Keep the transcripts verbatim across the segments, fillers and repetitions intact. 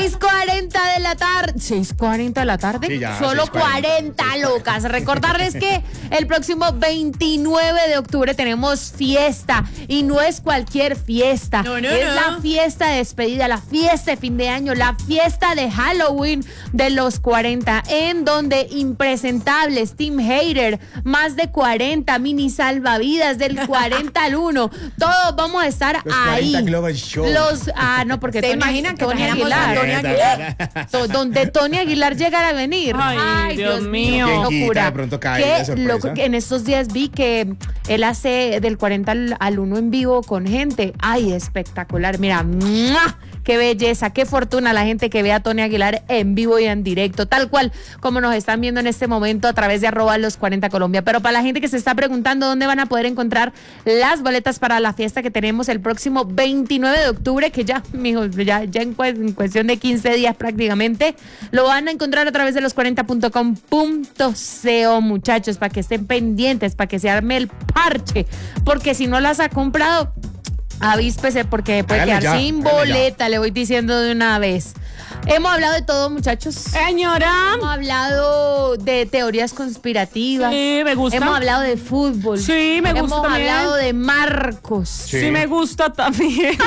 seis cuarenta de la tarde. ¿seis cuarenta de la tarde? Sí, ya, Solo seis cuarenta, cuarenta, locas. Recordarles que el próximo veintinueve de octubre tenemos fiesta. Y no es cualquier fiesta. No, no, es no. la fiesta de despedida, la fiesta de fin de año, la fiesta de Halloween de los cuarenta, en donde impresentables, Team Hater, más de cuarenta, mini salvavidas del cuarenta al uno. Todos vamos a estar Los ahí. cuarenta Global Show. Los, ah, no, porque ¿Te Tony, imaginan que Tony trajéramos a Aguilar, Tony Aguilar? To- donde Tony Aguilar llegara a venir. Ay, Dios mío. ¿Quién quita? Locura. De pronto cae Qué de sorpresa. loco, que en estos días vi que él hace del cuarenta al, al uno en vivo con gente. Ay, espectacular. Mira, ¡mua! Qué belleza, qué fortuna la gente que ve a Tony Aguilar en vivo y en directo, tal cual como nos están viendo en este momento a través de arroba los cuarenta Colombia. Pero para la gente que se está preguntando dónde van a poder encontrar las boletas para la fiesta que tenemos el próximo veintinueve de octubre, que ya, mijos, ya, ya en, cu- en cuestión de quince días prácticamente, lo van a encontrar a través de los cuarenta punto com punto co, muchachos, para que estén pendientes, para que se arme el parche, porque si no las ha comprado, avíspese porque puede Hágale quedar ya, sin hágale boleta, le voy diciendo de una vez. Hemos hablado de todo, muchachos. Señora. Hemos hablado de teorías conspirativas. Sí, me gusta. Hemos hablado de fútbol. Sí, me gusta Hemos también. hablado de Marcos. Sí. Sí, me gusta también.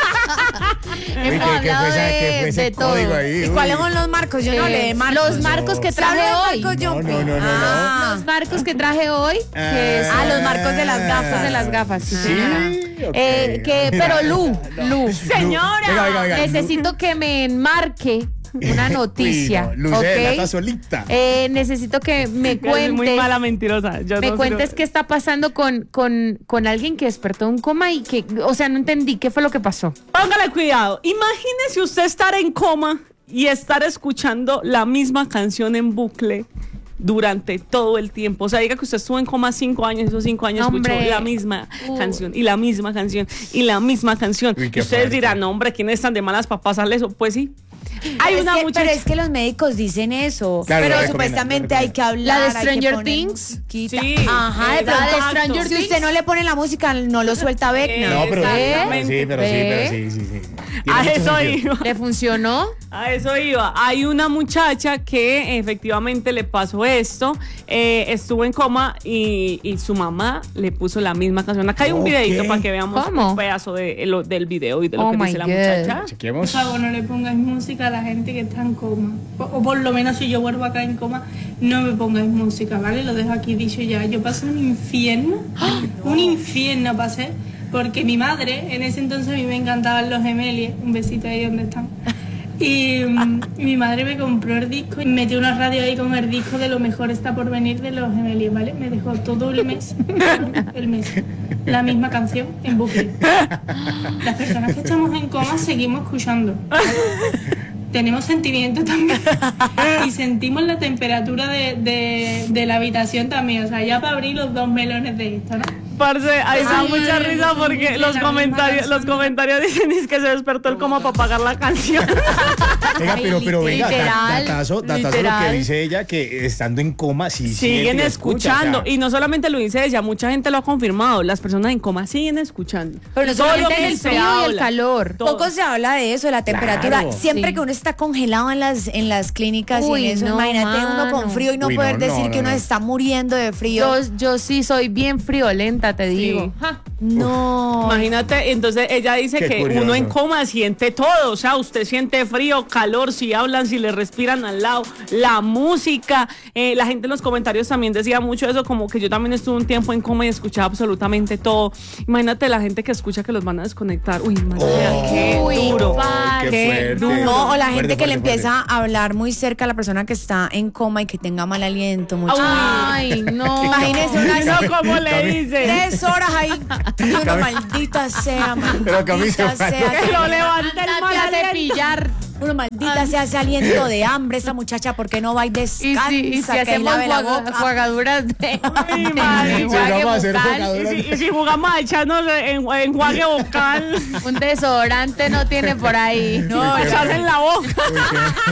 Uy, Hemos ¿qué- qué fue hablado esa- qué de, fue ese de todo. código ahí? ¿Y Uy. cuáles son los marcos? Yo no Eh, leí marcos. Los marcos que ¿Se habla traje de hoy. marcos, No, John? no, no, no, no. Ah. Los marcos que traje hoy. Que es- Ah, los marcos de las gafas. de las gafas, sí, Sí, señora. ok. Eh, que, pero Lu, Lu, Señora. Venga, venga, venga. necesito que me enmarque una noticia. Uy, no, Lucela, ¿ok? está solita. Eh, necesito que me Yo soy muy cuentes. mala mentirosa. Yo Me no cuentes sé- qué está pasando con, con, con alguien que despertó de un coma y que, o sea, no entendí qué fue lo que pasó. Póngale cuidado. Imagínese usted estar en coma y estar escuchando la misma canción en bucle durante todo el tiempo. O sea, diga que usted estuvo en coma cinco años, esos cinco años Hombre. escuchó la misma Uh. canción y la misma canción y la misma canción. Uy, Y qué ustedes fuerte. dirán, no, hombre, ¿quiénes están de malas para pasarle eso? Pues sí. Hay Pero una es que, muchacha. pero es que los médicos dicen eso. Claro, pero lo recomiendan, supuestamente lo hay que hablar. La de hay que Stranger poner Things. musiquita. Sí, Ajá, de exacto. pronto. La de Stranger Si Things. usted no le pone la música, no lo suelta Vecna. No, pero sí, Exactamente. pero sí, pero sí, Ve. pero sí, sí, sí. Tiene A mucho eso sentido. iba. ¿Le funcionó? A eso iba. Hay una muchacha que efectivamente le pasó esto, eh, estuvo en coma y, y su mamá le puso la misma canción. Acá hay un Ok. videito para que veamos ¿Cómo? un pedazo de, lo- del video y de lo Oh que my dice la God. muchacha. Por Chequemos. favor, no le pongáis música a la gente que está en coma. O, o por lo menos si yo vuelvo acá en coma, no me pongáis música, ¿vale? Lo dejo aquí dicho ya. Yo pasé un infierno, un infierno pasé, porque mi madre, en ese entonces a mí me encantaban los Gemelies, un besito ahí donde están. Y mm, mi madre me compró el disco y metió una radio ahí con el disco de Lo mejor está por venir de los Gemelies, ¿vale? Me dejó todo el mes, el mes, la misma canción en bucle. Las personas que estamos en coma seguimos escuchando. Tenemos sentimientos también y sentimos la temperatura de, de, de la habitación también, o sea, ya para abrir los dos melones de esto, ¿no? Parce, ahí me da Ay, mucha ay, risa ay, porque ay, los la comentarios, misma los comentarios dicen es que se despertó el coma para pagar la canción. Venga, pero, pero venga, da- Literal, datazo, datazo lo que literal. dice ella, que estando en coma sí Siguen siente y escucha, escuchando. o sea, Y no solamente lo dice ella, mucha gente lo ha confirmado. Las personas en coma siguen escuchando. Pero no Todo lo solamente que el se frío y el habla. calor. Todo. Poco se habla de eso, de la temperatura. Claro. Siempre Sí. que uno está congelado en las, en las clínicas Uy, y en eso, no, imagínate uno mano. con frío y no Uy, poder no, decir no, que uno no. está muriendo de frío. Yo, yo sí soy bien friolenta, te digo. Ja. No. Imagínate, entonces ella dice Qué que curioso. uno en coma siente todo, o sea, usted siente frío, calor, si hablan, si le respiran al lado, la música, eh, la gente en los comentarios también decía mucho eso, como que yo también estuve un tiempo en coma y escuchaba absolutamente todo. Imagínate la gente que escucha que los van a desconectar. Uy, madre, Oh, qué uy, duro. padre. qué fuerte. duro. No, o la gente Fuerte, que le fuerte, empieza a hablar muy cerca a la persona que está en coma y que tenga mal aliento. Mucho. Ay, no. Imagínese Y una uno como le dice. tres horas ahí. Y uno, maldita sea, Pero Cami se maldita fue. sea. Que lo levanta el Mándate mal a aliento. cepillar. Uno, maldita sea ese aliento de hambre, esa muchacha, ¿por qué no va y Y descansa? si, y si que ahí hacemos lave la juega- boca? jugaduras de, Ay, de madre. enjuague Vamos a hacer bucal, jugaduras. Y si, y si jugamos a echarnos en, en juague vocal, un desodorante no tiene por ahí. no, echarse en la boca. Uy, qué-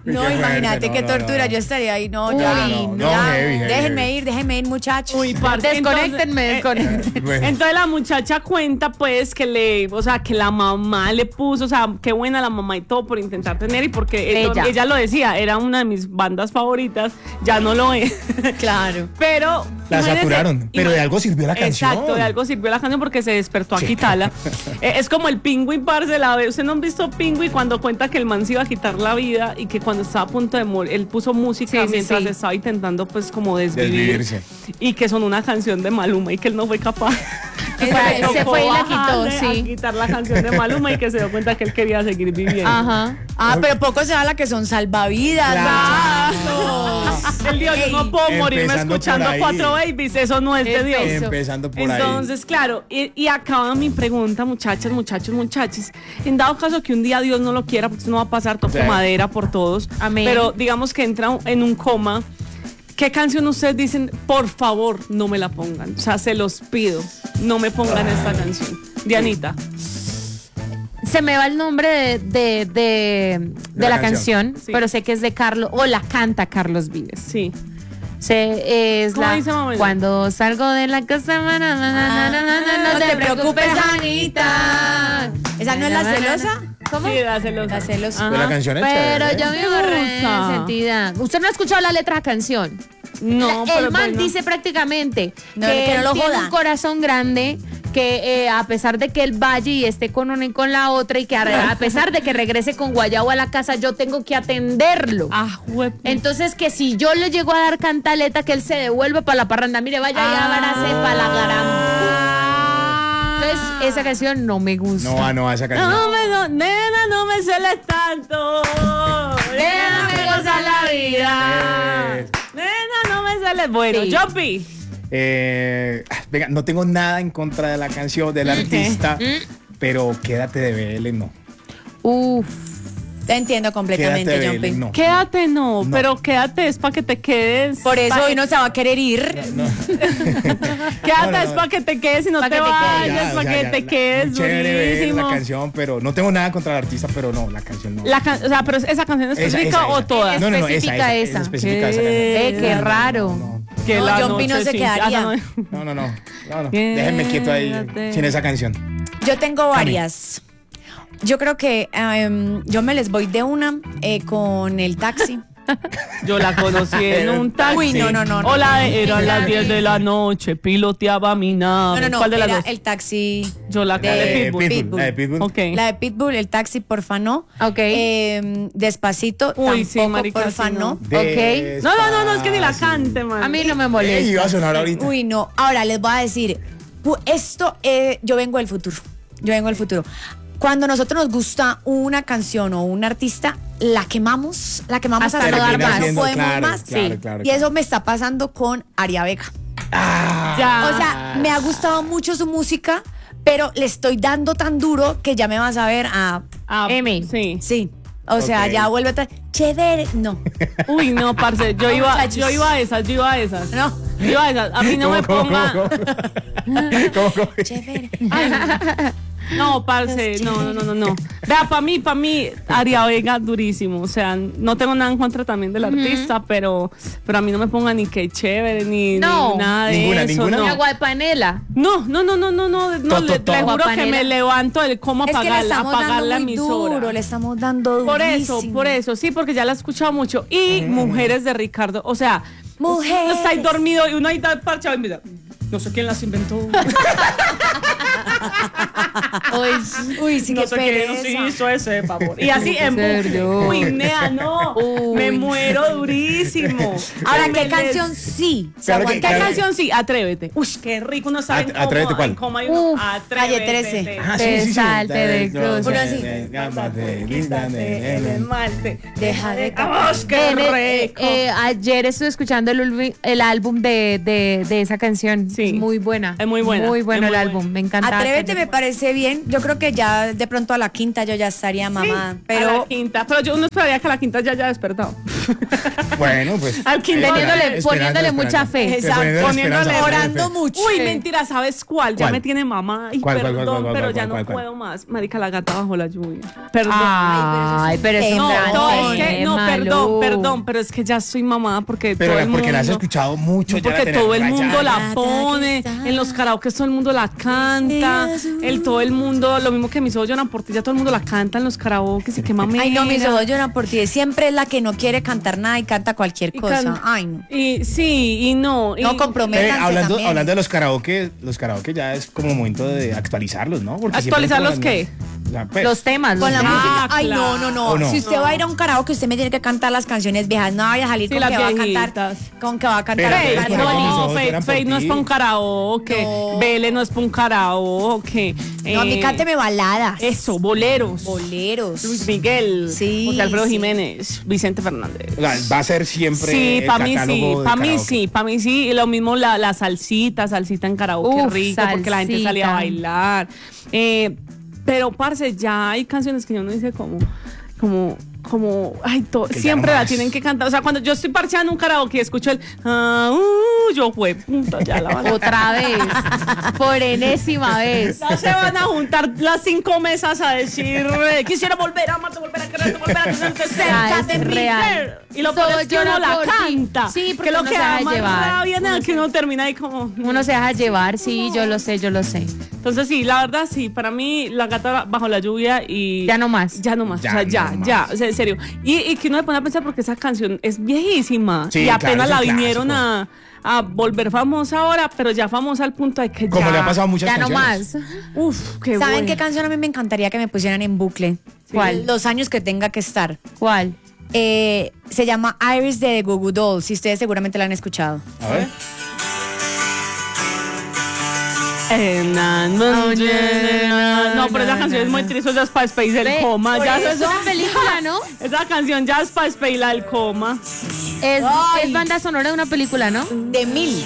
No, Qué imagínate fuerte, qué no, no, tortura. no. Yo estaría ahí, no, Uy, ya. no, ya. no, heavy, heavy, déjenme heavy. ir, déjenme ir, muchachos. Uy, parce, Desconéctenme, entonces, eh, desconecten. Bueno. Entonces la muchacha cuenta pues que le, o sea, que la mamá le puso, o sea, qué buena la mamá y todo por intentar tener y porque ella, Ella. ella lo decía, era una de mis bandas favoritas, ya no lo es. Claro. Pero La imagínese- saturaron, pero de algo sirvió la canción. Exacto, de algo sirvió la canción porque se despertó a quitarla. Eh, es como el Pingüin, parce, la ve. ¿Usted no han visto Pingüin cuando cuenta que el man se iba a quitar la vida y que cuando estaba a punto de morir, él puso música Sí, sí, mientras sí. estaba intentando pues como desvivir Desvivirse. y que son una canción de Maluma y que él no fue capaz. Se Le fue- se tocó fue y la quitó, bajarle sí. a quitar la canción de Maluma y que se dio cuenta que él quería seguir viviendo. Ajá. Ah, pero poco se habla que son salvavidas. Claro. Él dijo, yo no puedo morirme Empezando escuchando por ahí. cuatro babies, eso no es de Dios. Empezó. Empezando por ahí. Entonces, claro, y, y acaba mi pregunta, muchachas, muchachos, muchachis. En dado caso que un día Dios no lo quiera, porque eso no va a pasar, toco Sí. madera por todos. Amén. Pero digamos que entra en un coma. ¿Qué canción ustedes dicen, por favor, no me la pongan? O sea, se los pido, no me pongan esta canción. Dianita. Se me va el nombre de, de, de, de la, la canción, canción. Sí. pero sé que es de Carlos, o la canta Carlos Vives. Sí. Se, es ¿Cómo la, dice, mamá? cuando salgo de la casa, na, na, na, na, na, na, na, no te preocupes, Anita. ¿Esa no es la celosa? ¿Cómo? Sí, dáselo. La celosa. Pero la canción es Pero chévere. yo me agarré gusta. sentida. ¿Usted no ha escuchado la letra de la canción? No, La- pero el man bueno. dice prácticamente No, que, que no él lo tiene jodan. un corazón grande, que eh, a pesar de que él vaya y esté con una y con la otra y que a, a pesar de que regrese con Guayabo a la casa, yo tengo que atenderlo. Ah, hue- Entonces que si yo le llego a dar cantaleta, que él se devuelve para la parranda. Mire, vaya y abrace para la gran. Entonces esa canción no me gusta. No, ah, no, esa canción. No me, no, nena, no me celes tanto. Déjame gozar la vida. Eh. Nena, no me celes. Bueno, Sí. Jumpy. Eh, ah, venga, no tengo nada en contra de la canción, del artista, pero quédate de B L, no. Uf. Te entiendo completamente, Quédate de B L, Jumpy. no. Quédate, no, No. pero quédate es para que te quedes. Por eso pa- hoy no se va a querer ir. Quédate No, no, es no. para que te quedes y no Pa' te que te quedes. vayas, Ya, o para sea, que ya, te la- quedes muy chévere ver durísimo. la canción, pero no tengo nada contra el artista, pero no, la canción no. La can- o sea, pero esa canción Esa, específica esa, o esa. todas. No, no, no, esa, Específica esa, esa. específica esa ¿Qué? canción. Eh, qué raro. No, Que No, la Jumpy no noche se sí. quedaría. Ah, no, no, no, no, no. Déjenme quieto ahí Quédate. sin esa canción. Yo tengo varias. Yo creo que em, yo me les voy de una eh, con el taxi. Yo la conocí en un taxi. Uy, no, no, no, no. Hola, era a las diez de la noche, piloteaba mi nave. No, no, no. ¿Cuál de las Era dos? el taxi. Yo la de de, Eh, Pitbull. Pitbull, la de Pitbull. Ok. La de Pitbull, el taxi, porfa, no. Ok. Em, despacito, Uy, sí, tampoco, marica, porfa, sí, no. no. Ok. No, no, no, no, es que ni la cante, man. A mí no me Ey, molesta. iba a sonar ahorita. Uy, no. Ahora les voy a decir, pu- esto, eh, yo vengo del futuro. Yo vengo del futuro. Cuando a nosotros nos gusta una canción o un artista, la quemamos, la quemamos Hasta hasta, no no dar más. podemos Claro, más. claro, Sí. claro, Y eso claro. me está pasando con Aria Vega. Ya. O sea, me ha gustado mucho su música, pero le estoy dando tan duro que ya me vas a ver a... Ah, M. Sí. Sí. O sea, Ok. ya vuelve a... tra- Chévere. No. Uy, no, parce, yo No, iba, muchachos. yo iba a esas, yo iba a esas. No. Yo iba a esas. A mí no me ¿Cómo, cómo, ponga. cómo, cómo? ¿Cómo, cómo? Chévere. No, parce, no, no, no, no, no. Vea, para mí, para mí, Aria Vega, durísimo. O sea, no tengo nada en contra también del artista, pero, pero a mí no me ponga ni que chévere, ni, No. ni nada de Ninguna, eso. ninguna. No. Mi agua de panela. No, no, no, no, no, no, no, To, le, to, to. le juro que Guapanela. me levanto del cómo Es que le apagar, estamos apagar dando la muy emisora. duro, le estamos dando Por eso, durísimo. por eso, sí, porque ya la he escuchado mucho. Y Mujeres de Ricardo, o sea, Mujeres. está ahí dormido y uno ahí está parchado y mira, no sé quién las inventó. Uy, Uy, sí, no qué sé quién nos pereza. hizo ese favor. Y así en serio? Uy, nea, no. Uy. Me muero durísimo. Ahora, Me ¿qué les- canción sí? se Claro que- ¿Qué aguanta? claro. canción sí? Atrévete. Uy, qué rico uno sabe At- en cómo, Atrévete, ¿cuál? en cómo hay uno. Uf, Atrévete. Calle trece. Ah, Te salte de cruz. Uno así. Quítate el esmalte. Deja de ¡Ay, qué Ven, eh, rico! eh, ayer estuve escuchando el, ulvi- el álbum de, de, de esa canción. Sí. Es muy buena. Es muy buena, Muy bueno es muy el buena. álbum. Me encanta. Atrévete me parece bien. Yo creo que ya de pronto a la quinta yo ya estaría mamá. Sí, a la Pero quinta. Pero yo uno esperaría que a la quinta ya haya despertado. Bueno, pues. Al quinto. esperando, Poniéndole, esperando, poniéndole esperando. mucha fe. Exacto. Poniéndole Poniéndole, esperanza, orando fe. mucho. Uy, Sí. mentira, ¿sabes cuál? Ya ¿Cuál? me tiene mamá. Y ¿Cuál, cuál, perdón, cuál, cuál, pero cuál, ya cuál, no cuál, cuál? puedo más. Marica, la gata bajo la lluvia. Perdón. Ay, pero es un no, gran no, es que, no, tema, perdón, Lu. perdón, pero es que ya soy mamá porque Pero todo el porque mundo, la has escuchado mucho, ya la porque tenés todo el rayada. mundo la Gata pone, que está. en los karaoke todo el mundo la canta, el todo el mundo, lo mismo que mis ojos lloran por ti, ya todo el mundo la canta en los karaoke y qué mamera. Ay, no, mis ojos lloran por ti. Siempre es la que no quiere cantar nada y canta cualquier Y cosa. can- Ay, no. Y sí, y no. No y- comprométanse Eh, hablando, también. hablando de los karaoke, los karaoke ya es como momento de actualizarlos, ¿no? Porque siempre ¿Actualizarlos son qué? las- o sea, pues, Los temas. Con los la temas. música. Ah, Ay, no, no, no, ¿O no? Si usted va a ir a un karaoke, usted me tiene que cantar las canciones viejas. No vaya a salir Sí, con las que va a cantar. viejitas. Con que va a cantar. Pero, Faith, pero, Bad pero, Bunny. mis no, ojos Faith, lloran por Faith no es ti. para un karaoke. No. Vele no es para un karaoke. No, a mí Eh, cánteme baladas. Eso, boleros. Boleros. Luis Miguel, Sí, José Alfredo sí. Jiménez, Vicente Fernández. O sea, va a ser siempre Sí, el para mí sí, catálogo de para mí karaoke. sí, para mí sí. Y lo mismo la, la salsita, salsita en karaoke Uf, rico, porque la gente salía a salsita. bailar. Eh, pero, parce, ya hay canciones que yo no dice como, como, como, ay, to- Que ya siempre no la más. tienen que cantar. O sea, cuando yo estoy parcheando un karaoke y escucho el, ah, uh, yo fue, puta, ya la van a Otra vez. Por enésima vez. Ya se van a juntar las cinco mesas a decir eh, quisiera volver a amarte, volver a quererte, volver a tenerte cerca es de mí. real. Y lo Todo peor es que uno llora la por ti. canta. Sí, porque que lo uno que se deja da más llevar. rabia nada, que uno termina ahí como. Uno se deja llevar, sí, yo lo sé, yo lo sé. Entonces sí, la verdad sí, para mí la gata bajo la lluvia y Ya no más. ya no más, Ya o sea, ya, no más. ya, o sea, en serio. Y, y que uno se pone a pensar porque esa canción es viejísima Sí, y apenas claro, es la un vinieron clásico. a, a volver famosa ahora, pero ya famosa al punto de que Como ya, le ha pasado a muchas Ya no canciones. más. Uf, qué ¿Saben bueno. qué canción a mí me encantaría que me pusieran en bucle? ¿Cuál? Los años que tenga que estar. ¿Cuál? Eh, se llama Iris de The Goo Goo Dolls, si ustedes seguramente la han escuchado. A ver. No, pero esa canción es muy triste, es Spice Space, el Ve, coma. por Ya eso es es una película, ¿no? Esa canción ya es Spice Space, la del coma. Es, Ay. es banda sonora de una película, ¿no? De mil.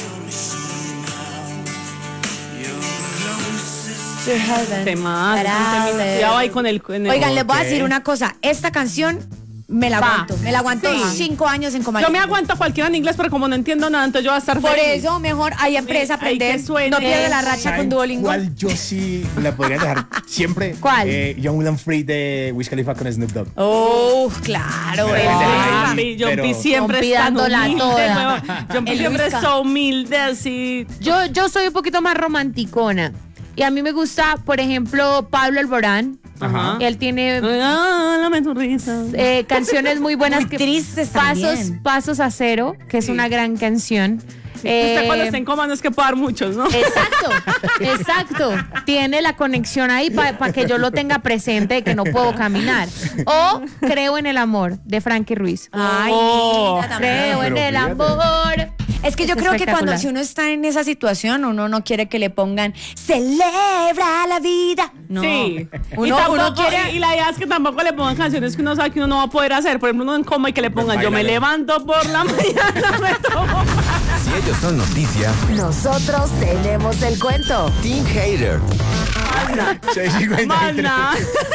Temas, Parade. ya va ahí con el. con el- Oigan, les voy a Ok. decir una cosa. Esta canción me la Va. aguanto. Me la aguanto Sí. cinco años en Coma. Yo me aguanto cualquiera en inglés, pero como no entiendo nada, entonces yo voy a estar Por feliz. eso, mejor ahí empresa Ahí que aprender. suene. No pierde la racha ¿Saben con Duolingo. ¿Cuál yo sí la podría dejar siempre? ¿Cuál? Eh, Young and Free de Wiz Khalifa con Snoop Dogg. Oh, claro. Pero el desde Whisca. ahí- John P pero- siempre John P es tan dándola humilde, toda. huevón. John P El siempre Whisca. es so humilde, así. Yo, yo soy un poquito más romanticona. Y a mí me gusta, por ejemplo, Pablo Alborán. Ajá. Él tiene Ah, dame tu risa. eh, canciones muy buenas. Muy que tristes Pasos, también. Pasos a Cero, que es Sí. una gran canción. Usted Eh, cuando está en coma no es que pueda dar muchos, ¿no? Exacto, exacto. Tiene la conexión ahí para que yo lo tenga presente, que no puedo caminar. O Creo en el amor, de Frankie Ruiz. Ay, Oh. linda también. Creo en pero el fíjate. amor. Es que yo Es creo que cuando espectacular. si uno está en esa situación, uno no quiere que le pongan celebra la vida. No. Sí. Uno, y, uno tampoco- quiere. y la idea es que tampoco le pongan canciones que uno sabe que uno no va a poder hacer. Por ejemplo, uno en coma y que le pongan yo me Báilale. levanto por la mañana, me tomo. Si ellos son noticia, Nosotros tenemos el cuento. Team Hater. seis cincuenta y Más tres. nada.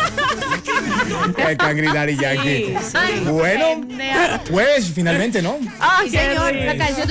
El Cangri Daddy Yankee. Ay, Bueno, pendeja. pues finalmente, ¿no? Ay, Sí, señor, qué la rico. canción